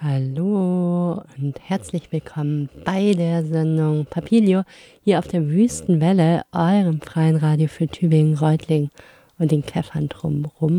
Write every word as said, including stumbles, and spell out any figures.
Hallo und herzlich willkommen bei der Sendung Papilio hier auf der Wüstenwelle, eurem freien Radio für Tübingen, Reutlingen und den Käffern drumherum.